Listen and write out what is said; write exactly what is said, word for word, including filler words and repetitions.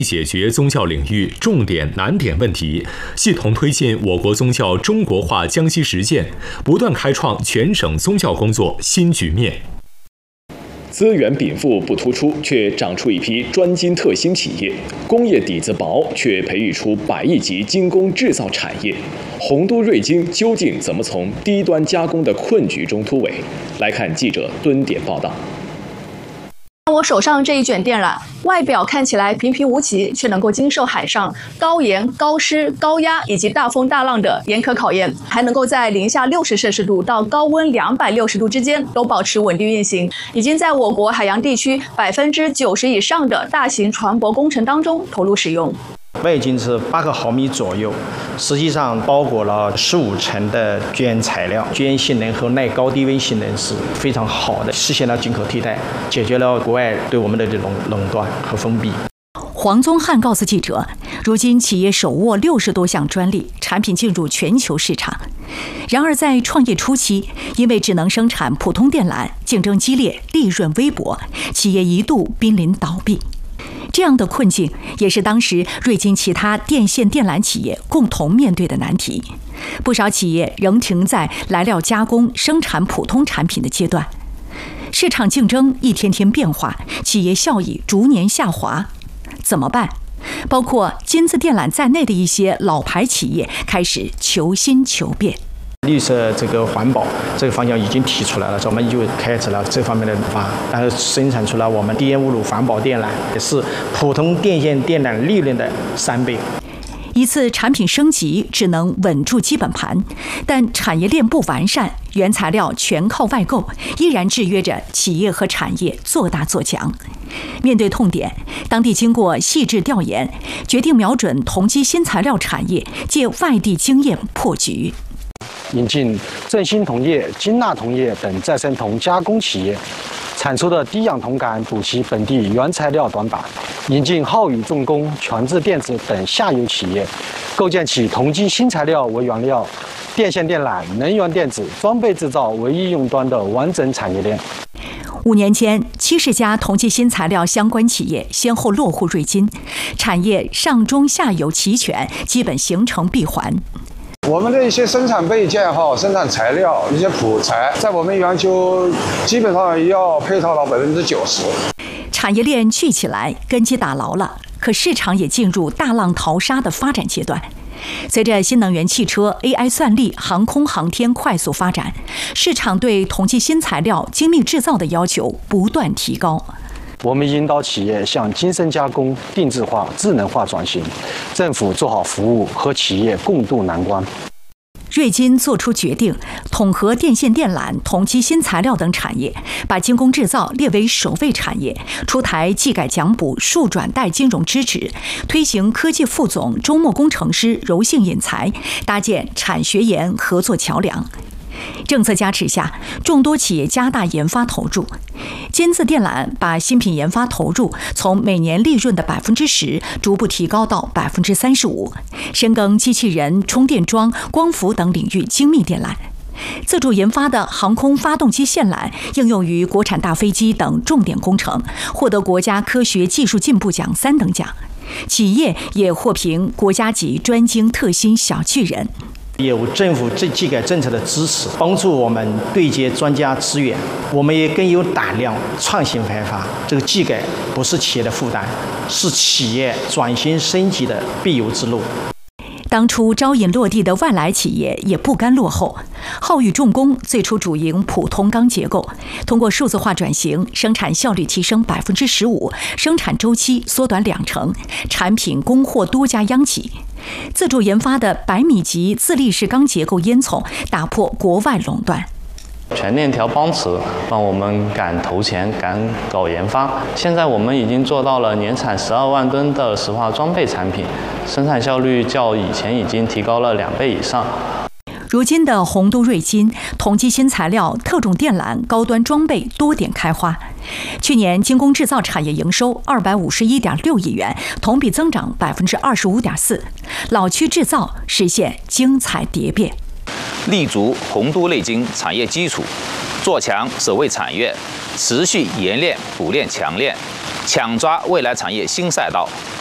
解决宗教领域重点难点问题，系统推进我国宗教中国化江西实践，不断开创全省宗教工作新局面。 资源禀赋不突出，却长出一批专精特新企业；工业底子薄，却培育出百亿级精工制造产业。洪都瑞金究竟怎么从低端加工的困局中突围？来看记者蹲点报道。 我手上这一卷电缆，外表看起来平平无奇，却能够经受海上高盐、高湿、高压以及大风大浪的严苛考验，还能够在零下六十摄氏度到高温两百六十度之间都保持稳定运行，已经在我国海洋地区百分之九十以上的大型船舶工程当中投入使用。 外径是八个毫米左右，实际上包裹了十五层的卷材料，卷性能和耐高低温性能是非常好的，实现了进口替代，解决了国外对我们的这种垄断和封闭。 黄宗汉告诉记者，如今企业手握六十多项专利，产品进入全球市场。然而在创业初期，因为只能生产普通电缆，竞争激烈，利润微薄，企业一度濒临倒闭。这样的困境也是当时瑞金其他电线电缆企业共同面对的难题。不少企业仍停在来料加工、生产普通产品的阶段。市场竞争一天天变化，企业效益逐年下滑，怎么办？包括金字电缆在内的一些老牌企业开始求新求变。 绿色这个环保这个方向已经提出来了，我们就开始了这方面的研发，然后生产出了我们低烟污乳环保电缆，也是普通电线电缆利润的三倍。 一次产品升级只能稳住基本盘，但产业链不完善，原材料全靠外购，依然制约着企业和产业做大做强。面对痛点，当地经过细致调研，决定瞄准同基新材料产业，借外地经验破局。 引进振兴铜业、金纳铜业等再生铜加工企业，产出的低氧铜杆补齐本地原材料短板；引进浩宇重工、全智电子等下游企业，构建起同基新材料为原料、电线电缆、能源电子、装备制造为应用端的完整产业链。 五年间，七十家同基新材料相关企业先后落户瑞金，产业上中下游齐全，基本形成闭环。 我们的一些生产备件哈、生产材料、一些普材，在我们园区基本上要配套到百分之九十。 产业链聚起来，根基打牢了，可市场也进入大浪淘沙的发展阶段。随着新能源汽车、A I 算力、航空航天快速发展，市场对同基新材料精密制造的要求不断提高。 我们引导企业向精深加工、定制化、智能化转型，政府做好服务，和企业共度难关。 瑞金做出决定，统合电线电缆、同基新材料等产业，把精工制造列为首位产业，出台技改奖补、数转贷金融支持，推行科技副总、周末工程师柔性引才，搭建产学研合作桥梁。政策加持下，众多企业加大研发投入。金字电缆把新品研发投入从每年利润的百分之十逐步提高到百分之三十五，深耕机器人、充电桩、光伏等领域精密电缆。自主研发的航空发动机线缆应用于国产大飞机等重点工程，获得国家科学技术进步奖三等奖。企业也获评国家级专精特新小巨人。 有政府这技改政策的支持，帮助我们对接专家资源，我们也更有胆量创新开发。这个技改不是企业的负担，是企业转型升级的必由之路。 当初招引落地的外来企业也不甘落后。浩宇重工最初主营普通钢结构，通过数字化转型，生产效率提升百分之十五，生产周期缩短两成，产品供货多家央企。自主研发的百米级自立式钢结构烟囱，打破国外垄断。 全链条帮持让我们敢投钱、敢搞研发。现在我们已经做到了年产十二万吨的石化装备产品，生产效率较以前已经提高了两倍以上。 如今的洪都瑞金同基新材料、特种电缆、高端装备多点开花。去年精工制造产业营收二百五十一点六亿元，同比增长百分之二十五点四。老区制造实现精彩蝶变。 立足洪都瑞金产业基础，做强首位产业，持续研炼补炼强炼，抢抓未来产业新赛道，